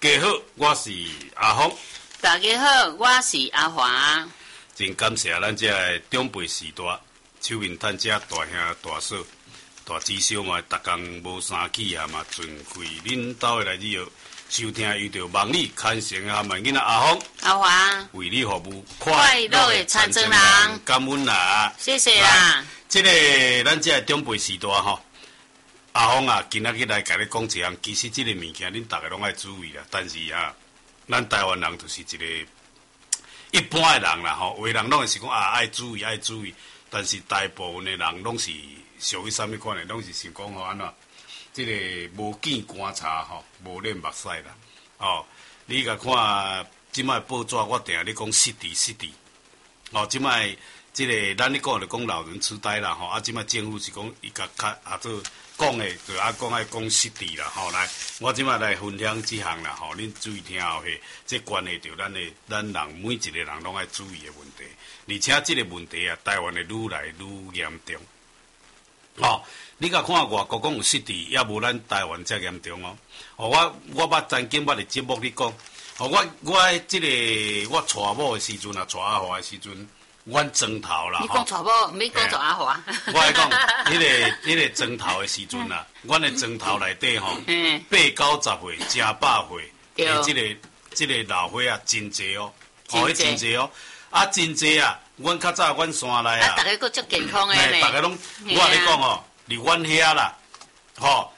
家好，我是阿峰。 大家好，我是阿华。 真感谢咱这个长辈时代、手面探者、大兄大嫂、大姊小嘛，逐工无生气啊嘛，尽开恁兜的来旅游，收听遇到望你牵成啊嘛，囡仔阿峰、 阿华为你服务， 快乐的传承人， 感恩啦， 谢谢啦。 这个咱这个长辈时代吼。阿峰啊，今仔日来甲你讲一项，其实这个物件恁大家拢爱注意啦。但是啊，咱台湾人就是一个一般的人啦吼，有的人拢会是讲啊爱注意爱注意，但是大部分的人拢是属于啥物款的，拢是想讲吼安怎，这个无见观察吼，无练目屎啦。哦，你甲看即摆报纸，我定咧讲失智。哦，即摆这个咱咧讲就讲老人痴呆啦吼，啊，即摆政府是讲伊甲较啊做。讲的就爱讲失智啦，吼来，我即摆来分享即项啦，吼，恁注意听后下，这关系到咱人每一个人拢爱注意的问题，而且这个问题啊，台湾的愈来愈严重。哦，你甲看外国讲有失智，也无咱台湾遮严重哦。哦，我捌曾经捌伫节目里讲，哦，我这个我娶某的时阵啊，娶阿华的时阵。阮庄头啦， 你讲错无？你讲错阿华。 我来讲，迄个庄头的时阵啊，阮的庄头内底吼，80-90岁、正100岁，这个老伙啊，真济哦，哦，真济哦，啊，真济啊，阮较早阮山内啊， 大家佫足健康的呢。 大家拢，我咧讲哦，伫阮遐啦，吼，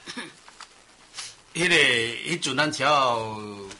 迄阵咱超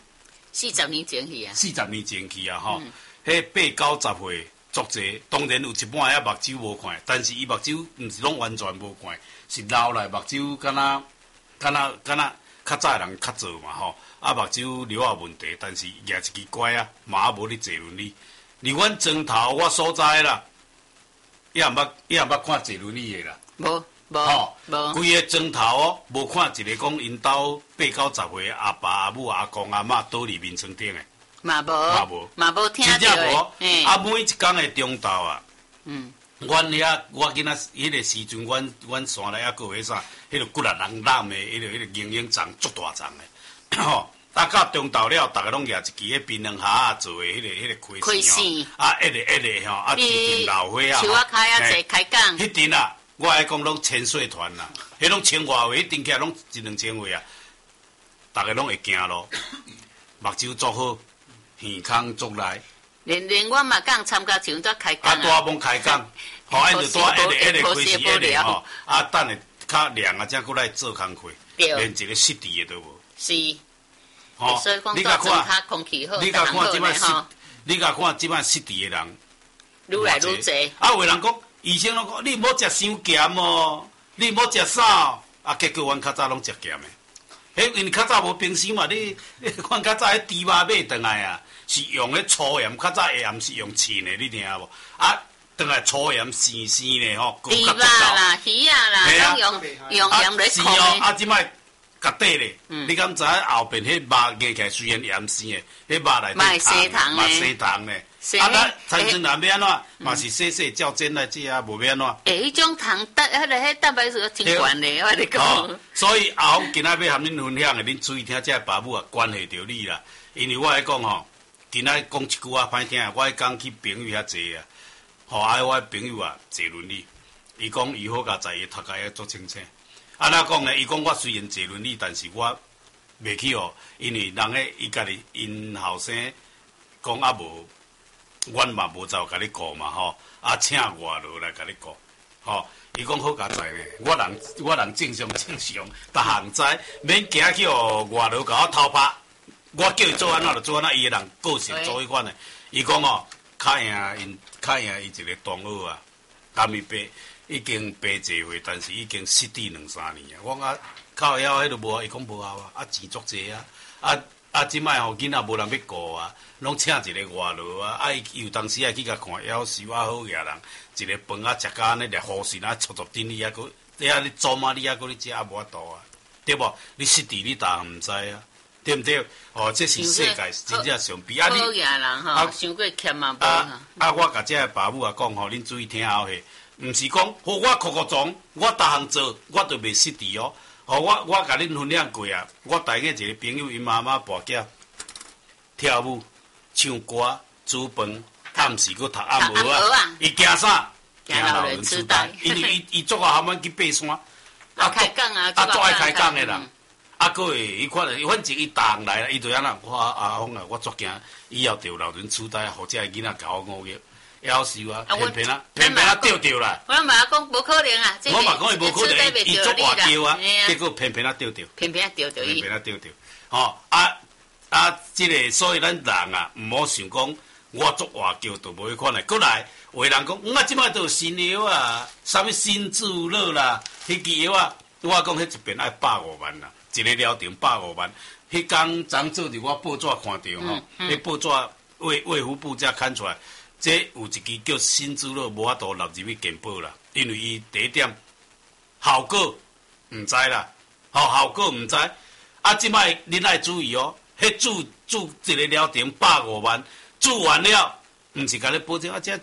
40年前去啊 ，40年前去啊，吼，迄80-90岁。足济，当然有一半也目睭无看，但是伊目睭毋是拢完全无看，是流来目睭敢若较早的人较做嘛吼，啊目睭瘤仔问题，但是也一支乖啊，嘛无咧坐轮椅。而阮庄头我所在啦，也毋捌看坐轮椅的啦。无，规个庄头哦，无看一个讲因兜80-90岁阿爸阿母阿公阿嬷倒伫面床顶的。 嘛无听到诶，啊，每一工的中昼啊，阮遐我记得迄个时阵，阮山内还佫有迄啥，迄个骨力人揽的，迄个营养粽足大粽的，吼，啊，到中昼了，逐个拢举一支迄槟榔虾仔做的迄个开线，啊，一个吼，啊，一阵老伙啊， 树仔开啊，坐开讲， 迄阵啊，我爱讲拢千岁团啦，迄拢千外岁，迄顶起来拢1-2千岁啊，逐个拢会行咯，目睭足好。耳孔足来， 连我嘛敢参加像蹛开讲啊！大门开讲，吼，因就带一个开始一个吼，啊，等下较凉啊，才过来做工课，连一个失智的都无。 是， 吼， 你甲看空气好， 你甲看即摆失，你甲看即摆失智的人， 愈来愈侪。 啊，有人讲，医生拢讲，你莫食伤咸哦，你莫食啥，啊，结果阮较早拢食咸的。迄因较早无冰箱嘛，你看较早迄猪肉买转来啊，是用迄粗盐，较早下盐是用浸的，你听无？啊，转来粗盐鲜鲜的吼， 猪肉啦、鱼啊啦，拢用盐来烤的。 啊，即摆甲底咧，你敢知后边迄肉硬起来虽然盐鲜的，迄肉内底糖，嘛生糖咧。啊，咱餐厅内要安怎？嘛是细照煎来食啊，无要安怎？ 迄种糖迄蛋白质真悬咧，我咧讲。 所以阿峰今仔要和恁分享的，恁注意听，这爸母啊关系到你啦。因为我来讲吼，今仔讲一句啊歹听，我讲去朋友遐坐啊，吼，啊我朋友啊坐轮椅，伊讲伊好甲在伊头壳要做清醒。啊，哪讲呢？伊讲我虽然坐轮椅，但是我袂去哦，因为人诶伊家己因后生讲啊无。阮嘛无走甲你顾嘛吼，啊请外劳来甲你顾，吼，伊讲好佳哉咧，我人正常，逐项知，免惊去哦外劳甲我偷拍，我叫伊做安怎就做安怎，伊个人个性做迄款诶。伊讲哦，较赢伊一个同学啊，甘伊爸已经80岁，但是已经失智2-3年啊。我讲啊，靠腰迄都无啊，伊讲无效啊，啊钱足济啊，即摆吼囡仔无人要顾啊，拢请一个外劳啊，啊伊有当时爱去甲看夭寿啊好个人，一个饭啊食甲安尼掠护士啊，撮顶你啊，佮你啊你做嘛你啊，佮你食啊无法度啊，对无？你失智你大项毋知啊，对毋对？哦，这是世界真正上比啊！你好人吼，伤过欠嘛无我甲这爸母啊讲吼，恁注意听后下，毋是讲好我酷装，我逐项做，我都袂失智哦。哦，我甲恁分享过啊！我大个一个朋友，因妈妈跋筊， 跳舞、唱歌、煮饭，暗时佫读暗学啊。伊惊啥？惊老人痴呆。因为伊足啊，含阮去爬山， 开讲啊， 足爱开讲的人。佫会伊看，反正伊逐项来啦，伊就安那。我阿峰啊，我足惊以后着老人痴呆，或者囡仔甲我误解。夭寿啊，偏偏钓着啦。 我嘛讲无可能啊， 我嘛讲伊无可能，伊足活钓啊，结果偏偏钓着。 偏偏钓着伊。 偏偏钓着。吼即个所以咱人啊，毋好想讲我足活钓就无迄款诶。过来，有诶人讲，即摆都有新药啊，啥物新助乐啦，迄支药啊，我讲迄一边爱150万啦，一个疗程150万。迄天昨做伫我报纸看到吼，迄报纸卫福部才刊出来。这有一支叫新滋乐，无法度纳入去健保啦，因为伊第一点效果毋知啦，效果毋知。即摆恁爱注意哦，迄注一个疗程150万，注完了，毋是甲你保证这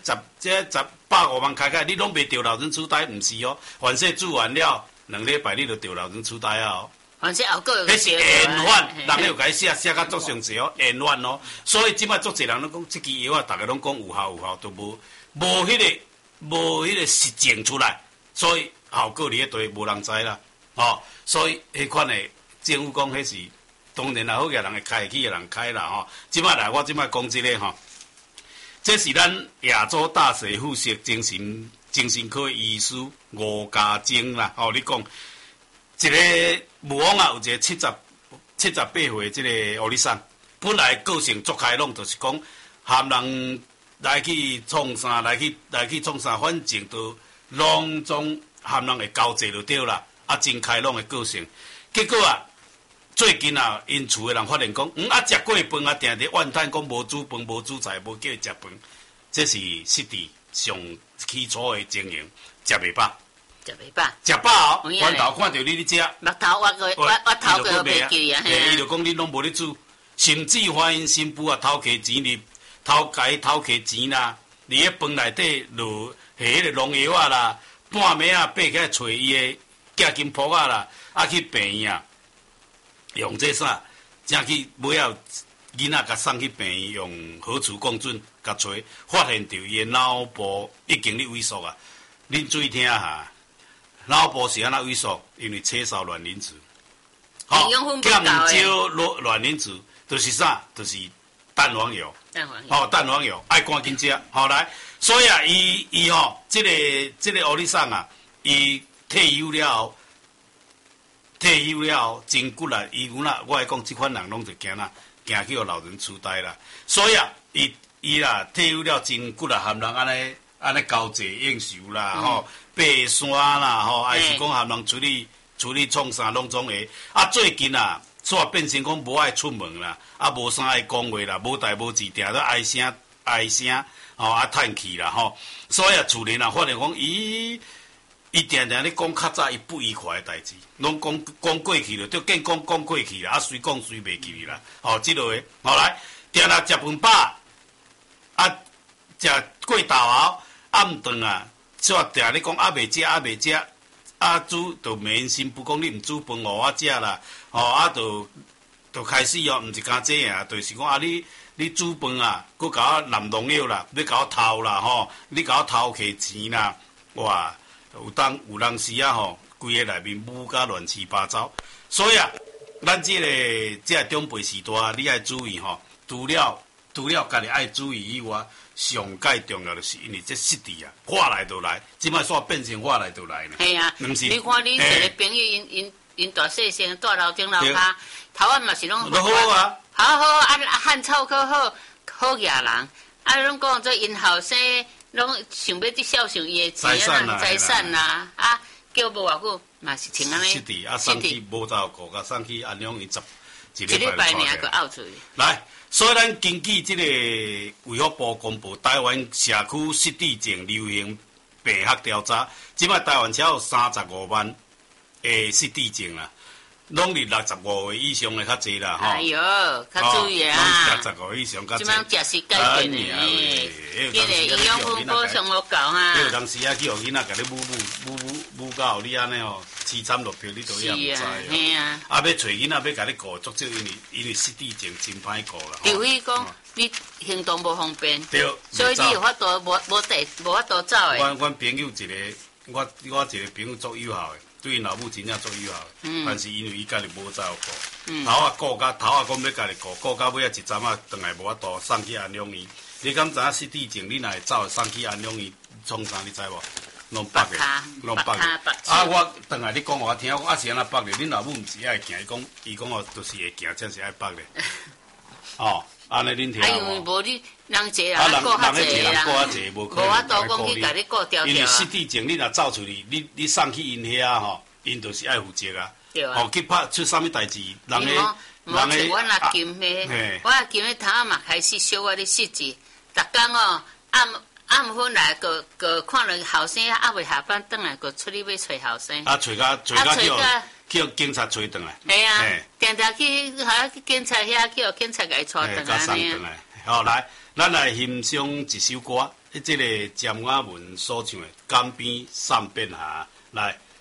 150万开你拢袂得老人痴呆，毋是哦。凡说注完了2礼拜，你就得老人痴呆啊哦。 反正后个有迄是延缓，人又甲伊写甲足详细哦，延缓哦。所以即摆足侪人拢讲，即支药啊，逐个拢讲有效，都无迄个实证出来，所以效果伫迄堆无人知啦。所以迄款的政府讲迄是当然啦，好个人会开起的人开啦吼。即摆来，我即摆讲即个吼，这是咱亚洲大学附设精神科医师吴家晶啦。你讲。一个无枉啊，有一个78岁即个欧丽桑，本来个性足开朗，就是讲含人来去创啥，来去创啥，反正都拢总含人会交际就对啦。真开朗的个性。结果啊，最近啊，因厝的人发现讲，食过饭啊，定伫怨叹讲无煮饭、无煮菜、无叫伊食饭，这是失智上起初的情形，食袂饱。食饱哦，翻头看到你咧食， 目头我头个袂记啊， 伊就讲你拢无咧煮，甚至欢迎新妇啊偷摕钱入，偷摕钱啦，伫迄饭内底落下迄个农药啊啦，半暝啊爬起来找伊的假金铺啊啦，去病院啊，用这啥，正去尾后囡仔甲送去病院用核磁共振甲找，发现到伊的脑部已经咧萎缩啊，恁注意听下。脑部是安怎萎缩？因为缺少卵磷脂，减少卵磷脂，就是啥？就是蛋黄油。蛋黄油，爱赶紧食。来，所以啊，伊这个欧丽桑啊，伊退休了后真骨力。伊有啦，我来讲，这款人拢就惊去老人痴呆啦。所以啊，伊啦退休了真骨力，含人安尼交际应酬啦，爬山啦，还是讲含人处理创啥拢总会。最近啊，煞变成讲无爱出门啦，无啥爱讲话啦，无代无志，定都唉声，叹气啦，所以厝里啊，发现讲伊定咧讲较早伊不愉快的代志，拢讲过去了，就见讲过去啦，随讲随袂记啦，即落个，来，定啦食饭饱，食过昼后。暗顿啊，煞定咧讲未食，煮就免心不讲你毋煮饭互我食啦，就开始毋是干这啊，就是讲你煮饭啊，佮甲我淋农药啦，你甲我偷啦你甲我偷摕钱啦，哇，有当时啊规个内面污甲乱七八糟，所以啊，咱这个长辈时代，你爱注意除了家己爱注意以外。上界重要就是因为这失智啊，话来就来，即摆煞变成话来就来呢。 系啊，你看恁一个朋友，因大细声，大楼顶楼骹，头仔嘛是拢好啊， 好汉草可好野人，拢讲做因后生，拢想要去孝顺伊的财产啦，叫无偌久嘛是像安尼。 失智送去无照顾，送去安养伊一礼拜尔个拗出去。 来。所以，咱根据这个卫福部公布台湾社区失智症流行病学调查，即摆台湾才有35万的失智症啦，拢是65岁以上的较济啦， 哎呦，较注意啊 ！65岁以上较济。 即摆食是改变的，这个营养分补充无够哈。 有当时啊，去互囡仔甲你母到你安尼凄惨落魄，你都也毋知哦。 嘿啊， 啊，要找囡仔要甲你顾，足少，因为失智症真歹顾啦。 除非讲你行动无方便， 对， 所以你有法度无法度走诶。 阮朋友一个，我一个朋友做幼校诶，对因老母真正做幼校诶，但是因为伊家己无照顾，头啊顾甲头啊讲要家己顾到尾啊一阵啊，转来无法度送去安养院。你敢知影失智症？你若会走送去安养院，创啥你知无？拢绑的，拢绑的。啊，我转来你讲我听，我是安那绑的。恁老母毋是爱行，伊讲哦，就是会行，真是爱绑的。哦，安尼恁听无？ 因为无你人一个人顾较济啦，无法度讲去甲你顾调调。 因为失智症，你若走出去，你送去因遐吼，因就是爱负责啊。 对啊。 哦，去拍出啥物代志，人诶， 我阿金迄，我阿金迄头仔嘛开始小我咧失智，逐工哦暗昏来个看到后生还未下班，转来个出去要找后生。 啊，找到叫警察找转来。 系啊，定定去警察遐叫警察甲伊带转来。 好，来，咱来欣赏一首歌，即个詹雅文所唱的《江边散遍下》来。